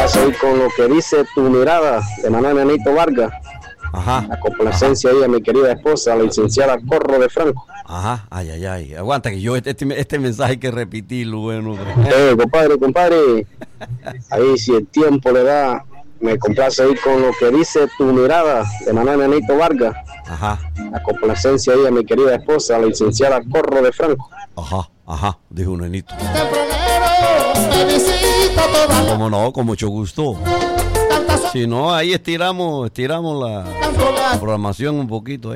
complace ahí con lo que dice Tu mirada, de Manuel Nenito Vargas. Ajá. La complacencia ahí a mi querida esposa, la licenciada Corro de Franco. Ajá, ay. Aguanta que yo este mensaje hay que repetirlo, bueno. Compadre. Ahí si el tiempo le da, me complace ahí con lo que dice Tu mirada, de Manuel Nenito Vargas. Ajá. La complacencia ahí a mi querida esposa, la licenciada Corro de Franco. Ajá, dijo un nenito. Como no, con mucho gusto. Si no, ahí estiramos la programación un poquito.